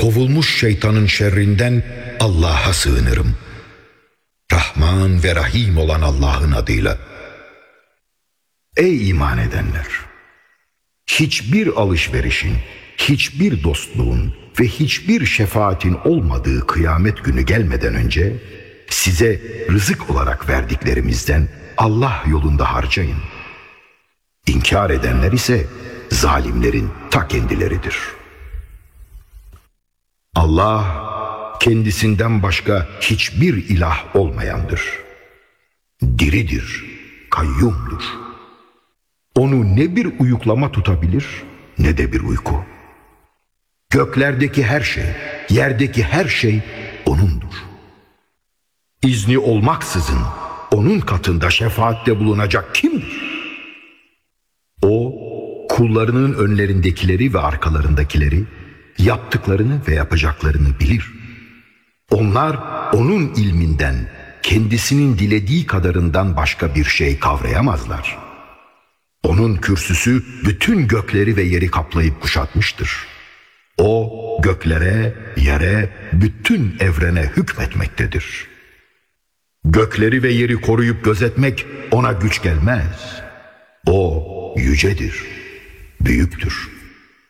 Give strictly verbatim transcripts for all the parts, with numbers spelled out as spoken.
kovulmuş şeytanın şerrinden Allah'a sığınırım. Rahman ve Rahim olan Allah'ın adıyla. Ey iman edenler! Hiçbir alışverişin, hiçbir dostluğun ve hiçbir şefaatin olmadığı kıyamet günü gelmeden önce size rızık olarak verdiklerimizden Allah yolunda harcayın. İnkar edenler ise zalimlerin ta kendileridir. Allah kendisinden başka hiçbir ilah olmayandır. Diridir, kayyumdur. Onu ne bir uyuklama tutabilir ne de bir uyku. Göklerdeki her şey, yerdeki her şey O'nundur. İzni olmaksızın O'nun katında şefaatte bulunacak kimdir? O, kullarının önlerindekileri ve arkalarındakileri, yaptıklarını ve yapacaklarını bilir. Onlar O'nun ilminden, kendisinin dilediği kadarından başka bir şey kavrayamazlar. O'nun kürsüsü bütün gökleri ve yeri kaplayıp kuşatmıştır. O göklere, yere, bütün evrene hükmetmektedir. Gökleri ve yeri koruyup gözetmek O'na güç gelmez. O yücedir, büyüktür.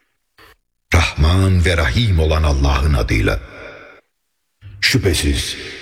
Rahman ve Rahim olan Allah'ın adıyla. Şüphesiz